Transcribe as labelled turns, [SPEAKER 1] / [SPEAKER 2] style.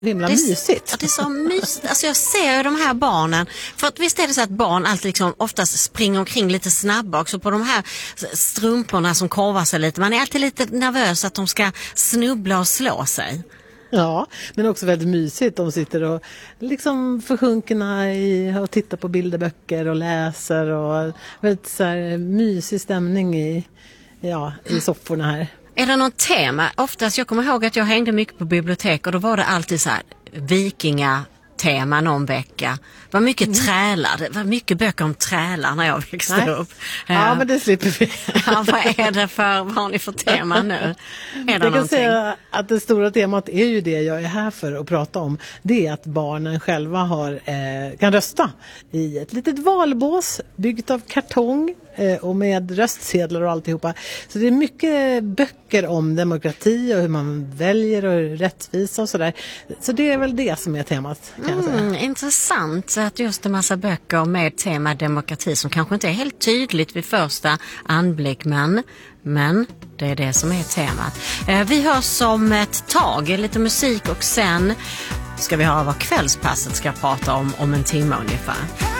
[SPEAKER 1] himla mysigt.
[SPEAKER 2] Ja, det är så mysigt. Alltså jag ser ju de här barnen, för att visst är det så att barn alltid liksom oftast springer omkring lite snabba också på de här strumporna som korvar sig lite. Man är alltid lite nervös att de ska snubbla och slå sig.
[SPEAKER 1] Ja, men också väldigt mysigt. De sitter och liksom försjunkna i och tittar på bilderböcker och läser och väldigt så här mysig stämning i sofforna här.
[SPEAKER 2] Är det något tema? Oftast, jag kommer ihåg att jag hängde mycket på bibliotek och då var det alltid så här vikingatema någon vecka. Det var mycket trälar, det var mycket böcker om trälar när jag växte upp.
[SPEAKER 1] Ja, men det slipper vi.
[SPEAKER 2] Ja, vad är det vad har ni för tema nu? Är det
[SPEAKER 1] jag kan säga att det stora temat är ju det jag är här för att prata om. Det är att barnen själva kan rösta i ett litet valbås byggt av kartong och med röstsedlar och alltihopa. Så det är mycket böcker om demokrati och hur man väljer och rättvisa och sådär. Så det är väl det som är temat, kan jag säga.
[SPEAKER 2] Intressant så att just en massa böcker med tema demokrati som kanske inte är helt tydligt vid första anblick, men det är det som är temat. Vi hörs om ett tag, lite musik och sen ska vi höra vad kvällspasset ska prata om en timme ungefär.